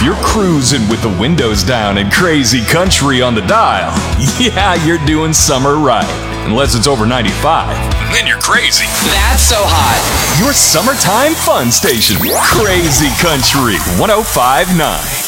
you're cruising with the windows down and crazy country on the dial, yeah, you're doing summer right. Unless it's over 95, then you're crazy. That's so hot. Your summertime fun station, Crazy Country 105.9.